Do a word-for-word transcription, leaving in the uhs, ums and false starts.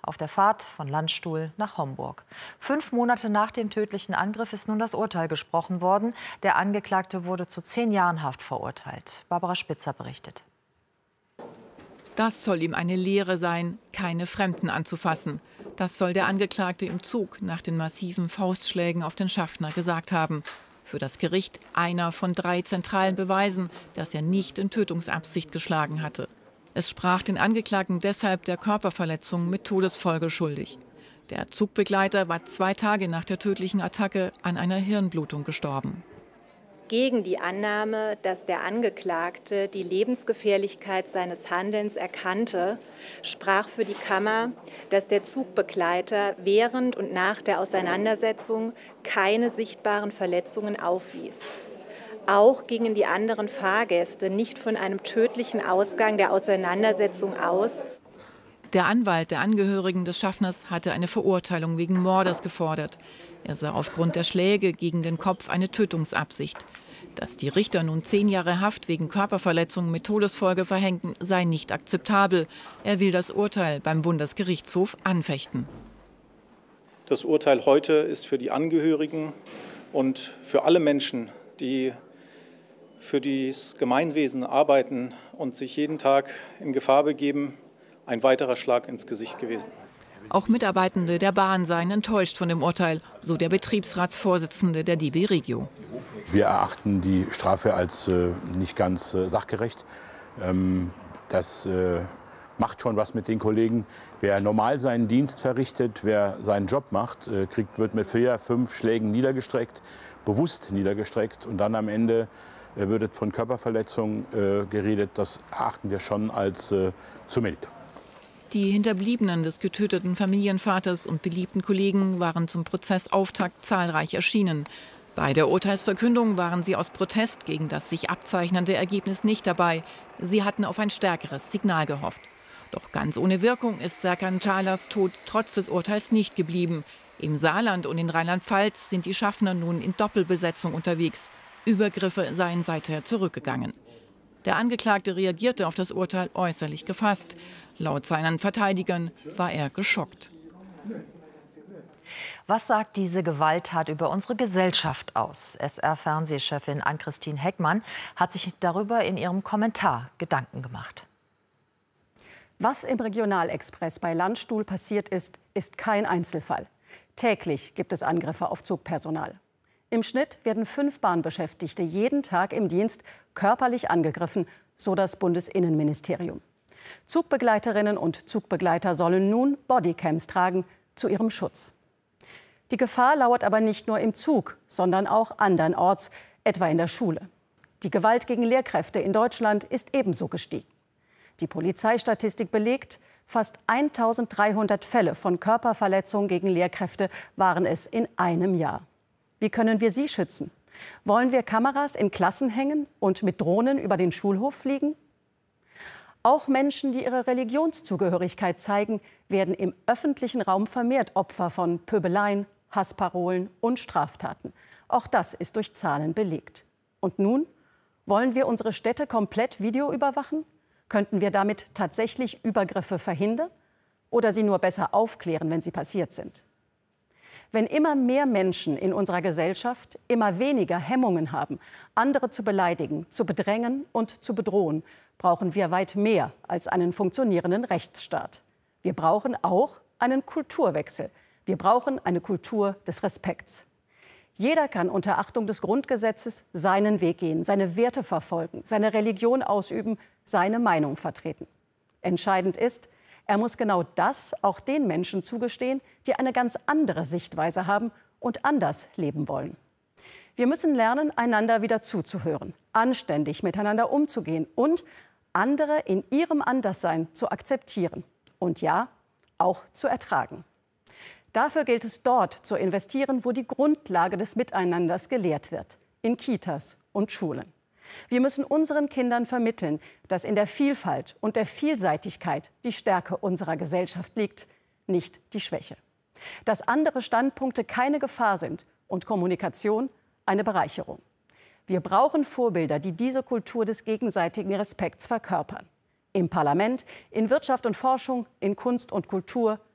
auf der Fahrt von Landstuhl nach Homburg. Fünf Monate nach dem tödlichen Angriff ist nun das Urteil gesprochen worden. Der Angeklagte wurde zu zehn Jahren Haft verurteilt. Barbara Spitzer berichtet. Das soll ihm eine Lehre sein, keine Fremden anzufassen. Das soll der Angeklagte im Zug nach den massiven Faustschlägen auf den Schaffner gesagt haben. Für das Gericht einer von drei zentralen Beweisen, dass er nicht in Tötungsabsicht geschlagen hatte. Es sprach den Angeklagten deshalb der Körperverletzung mit Todesfolge schuldig. Der Zugbegleiter war zwei Tage nach der tödlichen Attacke an einer Hirnblutung gestorben. Gegen die Annahme, dass der Angeklagte die Lebensgefährlichkeit seines Handelns erkannte, sprach für die Kammer, dass der Zugbegleiter während und nach der Auseinandersetzung keine sichtbaren Verletzungen aufwies. Auch gingen die anderen Fahrgäste nicht von einem tödlichen Ausgang der Auseinandersetzung aus. Der Anwalt der Angehörigen des Schaffners hatte eine Verurteilung wegen Mordes gefordert. Er sah aufgrund der Schläge gegen den Kopf eine Tötungsabsicht. Dass die Richter nun zehn Jahre Haft wegen Körperverletzung mit Todesfolge verhängten, sei nicht akzeptabel. Er will das Urteil beim Bundesgerichtshof anfechten. Das Urteil heute ist für die Angehörigen und für alle Menschen, die für das Gemeinwesen arbeiten und sich jeden Tag in Gefahr begeben, ein weiterer Schlag ins Gesicht gewesen. Auch Mitarbeitende der Bahn seien enttäuscht von dem Urteil, so der Betriebsratsvorsitzende der D B Regio. Wir erachten die Strafe als äh, nicht ganz äh, sachgerecht. Ähm, das äh, macht schon was mit den Kollegen. Wer normal seinen Dienst verrichtet, wer seinen Job macht, äh, kriegt, wird mit vier, fünf Schlägen niedergestreckt, bewusst niedergestreckt. Und dann am Ende äh, wird von Körperverletzung äh, geredet. Das erachten wir schon als äh, zu mild. Die Hinterbliebenen des getöteten Familienvaters und beliebten Kollegen waren zum Prozessauftakt zahlreich erschienen. Bei der Urteilsverkündung waren sie aus Protest gegen das sich abzeichnende Ergebnis nicht dabei. Sie hatten auf ein stärkeres Signal gehofft. Doch ganz ohne Wirkung ist Serkan Çağlar's Tod trotz des Urteils nicht geblieben. Im Saarland und in Rheinland-Pfalz sind die Schaffner nun in Doppelbesetzung unterwegs. Übergriffe seien seither zurückgegangen. Der Angeklagte reagierte auf das Urteil äußerlich gefasst. Laut seinen Verteidigern war er geschockt. Was sagt diese Gewalttat über unsere Gesellschaft aus? S R-Fernsehchefin Ann-Christine Heckmann hat sich darüber in ihrem Kommentar Gedanken gemacht. Was im Regionalexpress bei Landstuhl passiert ist, ist kein Einzelfall. Täglich gibt es Angriffe auf Zugpersonal. Im Schnitt werden fünf Bahnbeschäftigte jeden Tag im Dienst körperlich angegriffen, so das Bundesinnenministerium. Zugbegleiterinnen und Zugbegleiter sollen nun Bodycams tragen zu ihrem Schutz. Die Gefahr lauert aber nicht nur im Zug, sondern auch andernorts, etwa in der Schule. Die Gewalt gegen Lehrkräfte in Deutschland ist ebenso gestiegen. Die Polizeistatistik belegt, fast eintausenddreihundert Fälle von Körperverletzungen gegen Lehrkräfte waren es in einem Jahr. Wie können wir sie schützen? Wollen wir Kameras in Klassen hängen und mit Drohnen über den Schulhof fliegen? Auch Menschen, die ihre Religionszugehörigkeit zeigen, werden im öffentlichen Raum vermehrt Opfer von Pöbeleien, Hassparolen und Straftaten. Auch das ist durch Zahlen belegt. Und nun? Wollen wir unsere Städte komplett videoüberwachen? Könnten wir damit tatsächlich Übergriffe verhindern oder sie nur besser aufklären, wenn sie passiert sind? Wenn immer mehr Menschen in unserer Gesellschaft immer weniger Hemmungen haben, andere zu beleidigen, zu bedrängen und zu bedrohen, brauchen wir weit mehr als einen funktionierenden Rechtsstaat. Wir brauchen auch einen Kulturwechsel. Wir brauchen eine Kultur des Respekts. Jeder kann unter Achtung des Grundgesetzes seinen Weg gehen, seine Werte verfolgen, seine Religion ausüben, seine Meinung vertreten. Entscheidend ist, er muss genau das auch den Menschen zugestehen, die eine ganz andere Sichtweise haben und anders leben wollen. Wir müssen lernen, einander wieder zuzuhören, anständig miteinander umzugehen und andere in ihrem Anderssein zu akzeptieren und ja, auch zu ertragen. Dafür gilt es dort zu investieren, wo die Grundlage des Miteinanders gelehrt wird, in Kitas und Schulen. Wir müssen unseren Kindern vermitteln, dass in der Vielfalt und der Vielseitigkeit die Stärke unserer Gesellschaft liegt, nicht die Schwäche. Dass andere Standpunkte keine Gefahr sind und Kommunikation eine Bereicherung. Wir brauchen Vorbilder, die diese Kultur des gegenseitigen Respekts verkörpern. Im Parlament, in Wirtschaft und Forschung, in Kunst und Kultur,